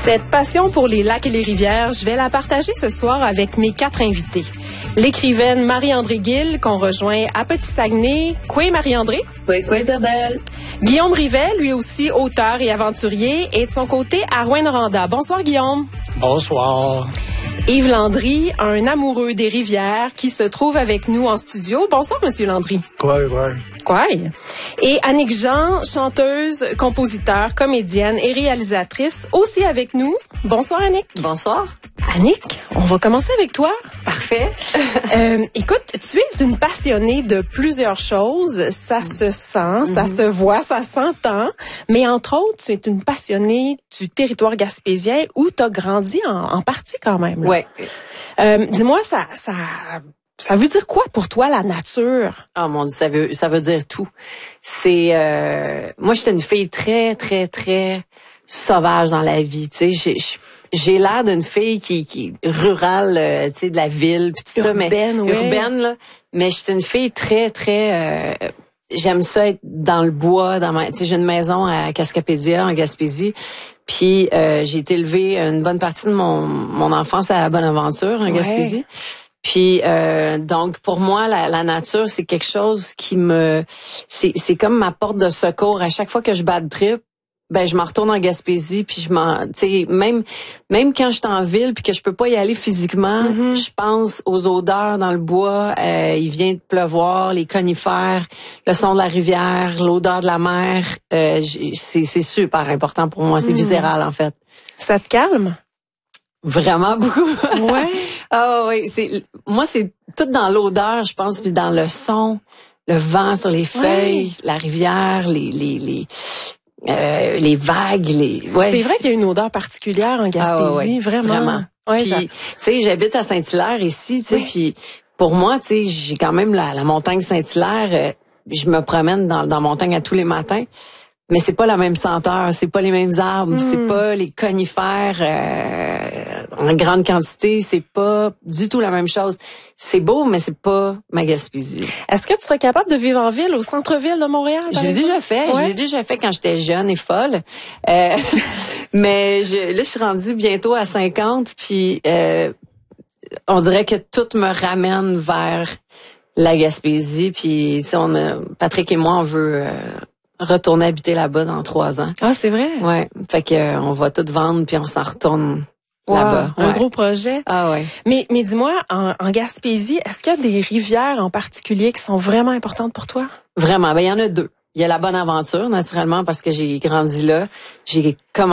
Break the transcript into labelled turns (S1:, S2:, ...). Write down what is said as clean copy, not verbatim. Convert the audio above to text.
S1: Cette passion pour les lacs et les rivières, je vais la partager ce soir avec mes 4 invités. L'écrivaine Marie-André Gill, qu'on rejoint à Petit-Saguenay. Quoi, Marie-André?
S2: Oui, Isabelle.
S1: Guillaume Rivet, lui aussi auteur et aventurier, et de son côté à Rouyn-Noranda. Bonsoir, Guillaume.
S3: Bonsoir.
S1: Yves Landry, un amoureux des rivières qui se trouve avec nous en studio. Bonsoir, Monsieur Landry.
S3: Quoi.
S1: Et Annick Jean, chanteuse, compositeur, comédienne et réalisatrice, aussi avec nous. Bonsoir, Annick.
S2: Bonsoir.
S1: Annick, on va commencer avec toi.
S2: Parfait.
S1: Écoute, tu es une passionnée de plusieurs choses. Ça se sent, ça se voit, ça s'entend. Mais entre autres, tu es une passionnée du territoire gaspésien où tu as grandi en partie quand même.
S2: Oui.
S1: Dis-moi, ça veut dire quoi pour toi la nature?
S2: Oh mon Dieu, ça veut dire tout. C'est moi j'étais une fille très très très sauvage dans la vie, tu sais, j'ai l'air d'une fille qui est rurale, tu sais, de la ville puis tout ça, mais urbaine là, mais j'étais une fille très très j'aime ça être dans le bois, tu sais, j'ai une maison à Cascapédia en Gaspésie. Puis j'ai été élevée une bonne partie de mon enfance à Bonaventure en Gaspésie. Puis donc pour moi la nature c'est quelque chose qui c'est comme ma porte de secours. À chaque fois que je bad trip, ben je me retourne en Gaspésie puis tu sais même quand je suis en ville puis que je peux pas y aller physiquement, je pense aux odeurs dans le bois, il vient de pleuvoir, les conifères, le son de la rivière, l'odeur de la mer, c'est super important pour moi, c'est viscéral en fait.
S1: Ça te calme?
S2: Vraiment beaucoup.
S1: Ouais.
S2: Ah oui, moi c'est tout dans l'odeur, je pense, puis dans le son, le vent sur les feuilles, la rivière, les vagues,
S1: c'est vrai qu'il y a une odeur particulière en Gaspésie, vraiment. Ouais,
S2: puis tu sais, j'habite à Saint-Hilaire ici, tu sais, puis pour moi, tu sais, j'ai quand même la montagne Saint-Hilaire, je me promène dans la montagne à tous les matins. Mais c'est pas la même senteur, c'est pas les mêmes arbres, c'est pas les conifères en grande quantité, c'est pas du tout la même chose. C'est beau, mais c'est pas ma Gaspésie.
S1: Est-ce que tu serais capable de vivre en ville, au centre-ville de Montréal?
S2: Je l'ai déjà fait quand j'étais jeune et folle. Mais là, je suis rendue bientôt à 50, puis on dirait que tout me ramène vers la Gaspésie, puis Patrick et moi, on veut retourner habiter là-bas dans 3 ans.
S1: Ah, c'est vrai?
S2: Ouais. Fait que on va tout vendre puis on s'en retourne là-bas.
S1: Un gros projet.
S2: Ah ouais.
S1: Mais dis-moi, en Gaspésie, est-ce qu'il y a des rivières en particulier qui sont vraiment importantes pour toi?
S2: Vraiment. Ben, il y en a 2. Il y a la Bonaventure, naturellement, parce que j'ai grandi là. J'ai commencé